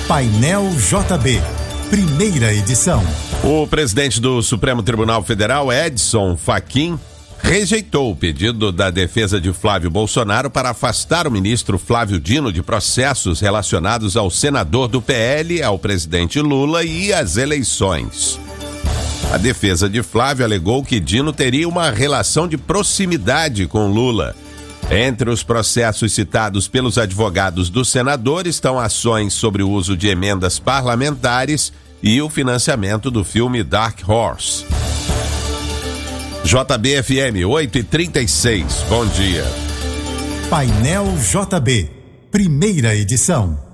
Painel JB, primeira edição. O presidente do Supremo Tribunal Federal, Edson Fachin, rejeitou o pedido da defesa de Flávio Bolsonaro para afastar o ministro Flávio Dino de processos relacionados ao senador do PL, ao presidente Lula e às eleições. A defesa de Flávio alegou que Dino teria uma relação de proximidade com Lula. Entre os processos citados pelos advogados do senador estão ações sobre o uso de emendas parlamentares e o financiamento do filme Dark Horse. JB-FM 8h36, bom dia. Painel JB, primeira edição.